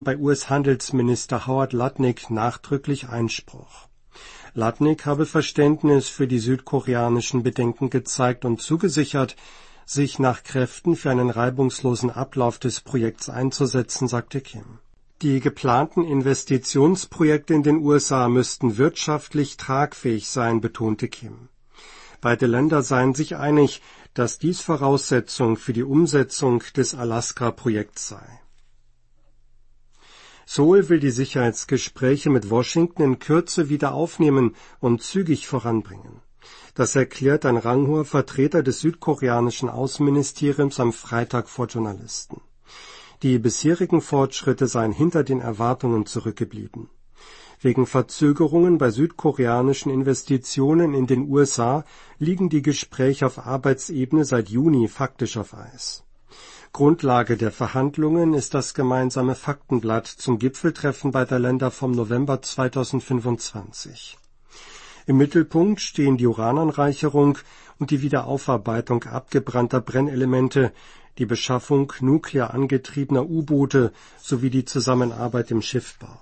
bei US-Handelsminister Howard Lutnick nachdrücklich Einspruch. Lutnick habe Verständnis für die südkoreanischen Bedenken gezeigt und zugesichert, sich nach Kräften für einen reibungslosen Ablauf des Projekts einzusetzen, sagte Kim. Die geplanten Investitionsprojekte in den USA müssten wirtschaftlich tragfähig sein, betonte Kim. Beide Länder seien sich einig, dass dies Voraussetzung für die Umsetzung des Alaska-Projekts sei. Seoul will die Sicherheitsgespräche mit Washington in Kürze wieder aufnehmen und zügig voranbringen. Das erklärt ein ranghoher Vertreter des südkoreanischen Außenministeriums am Freitag vor Journalisten. Die bisherigen Fortschritte seien hinter den Erwartungen zurückgeblieben. Wegen Verzögerungen bei südkoreanischen Investitionen in den USA liegen die Gespräche auf Arbeitsebene seit Juni faktisch auf Eis. Grundlage der Verhandlungen ist das gemeinsame Faktenblatt zum Gipfeltreffen beider Länder vom November 2025. Im Mittelpunkt stehen die Urananreicherung und die Wiederaufarbeitung abgebrannter Brennelemente, die Beschaffung nuklear angetriebener U-Boote sowie die Zusammenarbeit im Schiffbau.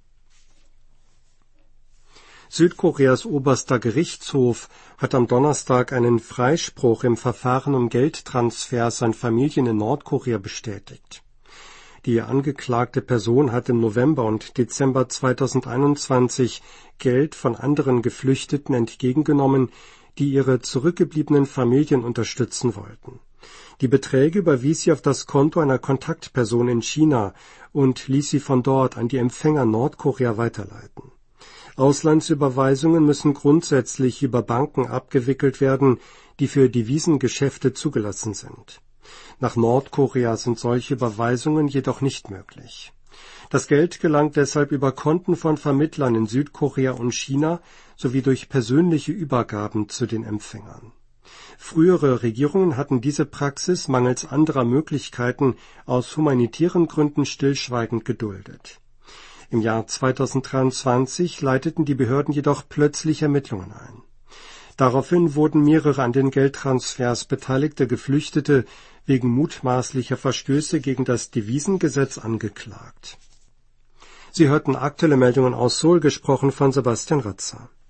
Südkoreas oberster Gerichtshof hat am Donnerstag einen Freispruch im Verfahren um Geldtransfers an Familien in Nordkorea bestätigt. Die angeklagte Person hat im November und Dezember 2021 Geld von anderen Geflüchteten entgegengenommen, die ihre zurückgebliebenen Familien unterstützen wollten. Die Beträge überwies sie auf das Konto einer Kontaktperson in China und ließ sie von dort an die Empfänger Nordkorea weiterleiten. Auslandsüberweisungen müssen grundsätzlich über Banken abgewickelt werden, die für Devisengeschäfte zugelassen sind. Nach Nordkorea sind solche Überweisungen jedoch nicht möglich. Das Geld gelangt deshalb über Konten von Vermittlern in Südkorea und China sowie durch persönliche Übergaben zu den Empfängern. Frühere Regierungen hatten diese Praxis mangels anderer Möglichkeiten aus humanitären Gründen stillschweigend geduldet. Im Jahr 2023 leiteten die Behörden jedoch plötzlich Ermittlungen ein. Daraufhin wurden mehrere an den Geldtransfers beteiligte Geflüchtete wegen mutmaßlicher Verstöße gegen das Devisengesetz angeklagt. Sie hörten aktuelle Meldungen aus Seoul, gesprochen von Sebastian Ratzer.